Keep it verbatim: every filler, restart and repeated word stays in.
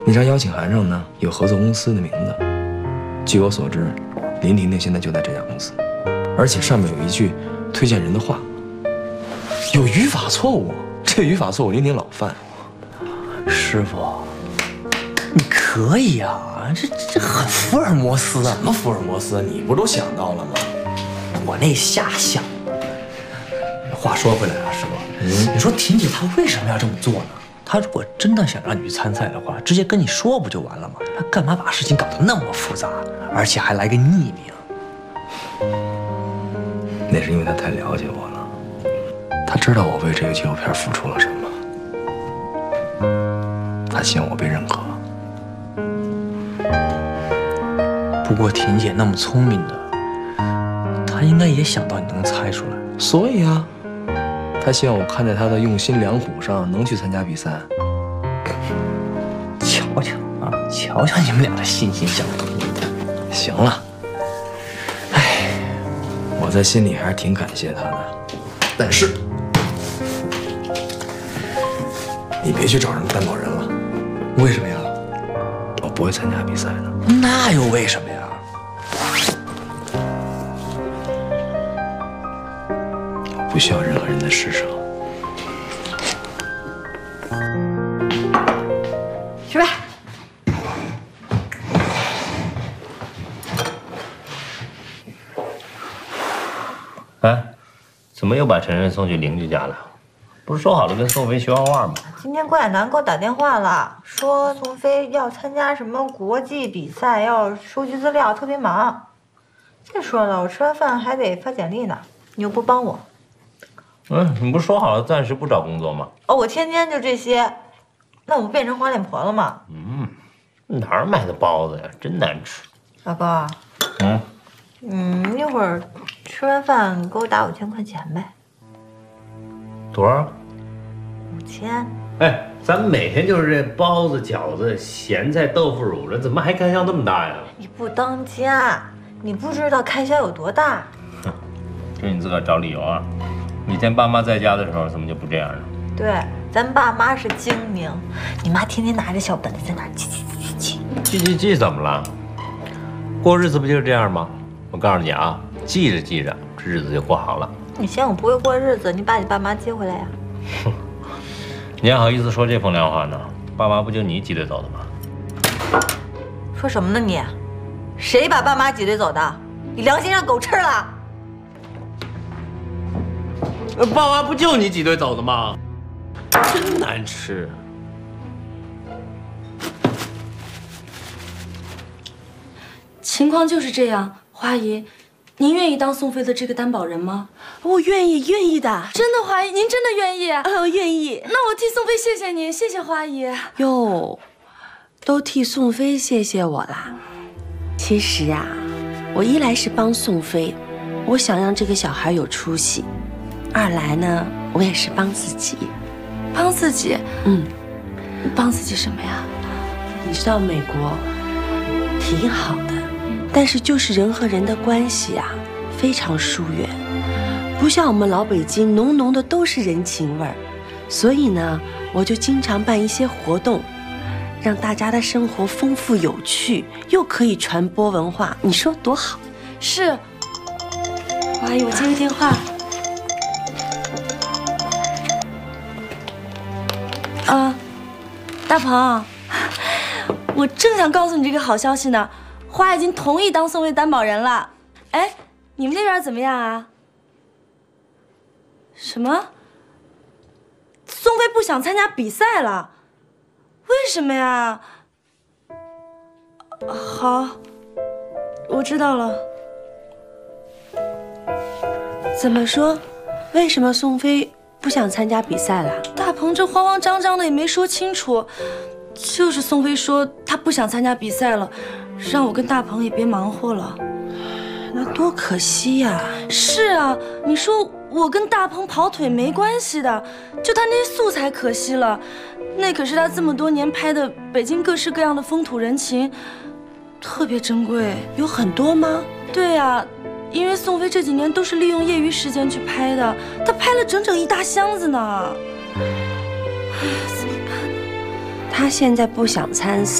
那张邀请函上呢有合作公司的名字。据我所知，林婷婷现在就在这家公司，而且上面有一句推荐人的话。有语法错误，这语法错误林婷老犯。 师傅，你可以啊，这这很福尔摩斯啊！ 什么福尔摩斯？你不都想到了吗？ 我那瞎想。话说回来啊，师傅， 嗯， 你说婷姐她为什么要这么做呢？她如果真的想让你去参赛的话，直接跟你说不就完了吗？她干嘛把事情搞得那么复杂，而且还来个匿名？ 那是因为她太了解我了。他知道我为这个纪录片付出了什么，他希望我被认可。 不过婷姐那么聪明的，她应该也想到你能猜出来， 所以啊，他希望我看在他的用心良苦上，能去参加比赛。 瞧瞧啊，瞧瞧你们俩的惺惺相惜。 行了，哎，我在心里还是挺感谢他的，但是。你别去找什么担保人了， 为什么呀？ 我不会参加比赛的。 那又为什么呀？ 我不需要任何人的施舍。 吃吧。 哎，怎么又把晨晨送去邻居家了？不是说好了跟宋飞学画画吗？ 今天郭亚楠给我打电话了，说宋飞要参加什么国际比赛，要收集资料，特别忙。再说了，我吃完饭还得发简历呢，你又不帮我。 嗯，你不是说好了暂时不找工作吗？ 哦，我天天就这些，那我不变成黄脸婆了吗？ 嗯，哪儿买的包子呀？真难吃。 老公， 嗯， 嗯，一会儿吃完饭给我打五千块钱呗。 多少？ 五千。 哎，咱们每天就是这包子、饺子、咸菜、豆腐乳了，怎么还开销那么大呀？ 你不当家，你不知道开销有多大。 哼，这你自个儿找理由啊！以前爸妈在家的时候，怎么就不这样呢？ 对，咱爸妈是精明，你妈天天拿着小本子在那儿记记记记记记记怎么了？过日子不就是这样吗？我告诉你啊，记着记着，这日子就过好了。 你嫌我不会过日子，你把你爸妈接回来呀？ 哼，你还好意思说这风凉话呢？爸妈不就你挤兑走的吗？ 说什么呢你？谁把爸妈挤兑走的？你良心让狗吃了？ 爸妈不就你挤兑走的吗？真难吃。 情况就是这样，花姨，您愿意当宋飞的这个担保人吗？ 我愿意，愿意的。 真的，花姨，您真的愿意？ 啊，我愿意。 那我替宋飞谢谢您，谢谢花姨。 哟，都替宋飞谢谢我啦。其实啊，我一来是帮宋飞，我想让这个小孩有出息；二来呢，我也是帮自己。 帮自己？ 嗯， 帮自己什么呀？ 你知道美国挺好的，但是就是人和人的关系啊，非常疏远，不像我们老北京浓浓的都是人情味儿。所以呢，我就经常办一些活动，让大家的生活丰富有趣，又可以传播文化，你说多好？ 是。花姨，我接个电话。啊，大鹏，我正想告诉你这个好消息呢，花已经同意当宋飞担保人了。哎，你们那边怎么样啊？什么？宋飞不想参加比赛了？为什么呀？好，我知道了。 怎么说？为什么宋飞不想参加比赛了？ 大鹏这慌慌张张的也没说清楚，就是宋飞说他不想参加比赛了，让我跟大鹏也别忙活了。 那多可惜呀！ 是啊，你说我跟大鹏跑腿没关系的，就他那些素材可惜了，那可是他这么多年拍的北京各式各样的风土人情，特别珍贵。 有很多吗？ 对呀。因为宋飞这几年都是利用业余时间去拍的，他拍了整整一大箱子呢。哎呀，怎么办呢？ 他现在不想参赛。